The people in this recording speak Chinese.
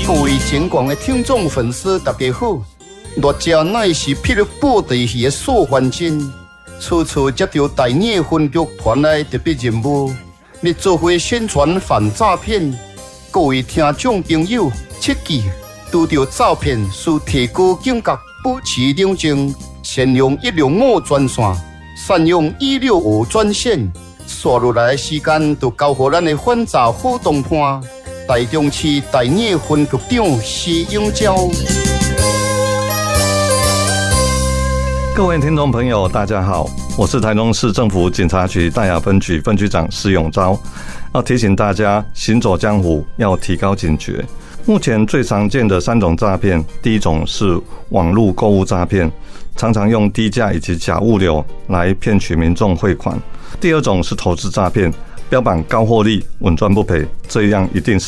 各位全国的听众粉丝，大家好！热食乃是霹雳布袋戏的素还真，处处接到大业分局团来特别任务，要做伙宣传反诈骗。各位听众朋友，切记拄到诈骗，需提高警觉，保持冷静，善用165专线，善用165专线。刷落来的时间，就交予咱的反诈好同伴。台中市大业分局长施永昭。 各位听众朋友，大家好，我是台中市政府警察局大雅分局分局长施永昭。要提醒大家，行走江湖要提高警觉。目前最常见的3种诈骗，第一种是网络购物诈骗，常常用低价以及假物流来骗取民众汇款。第二种是投资诈骗，标榜高获利、稳赚不赔，这样一定是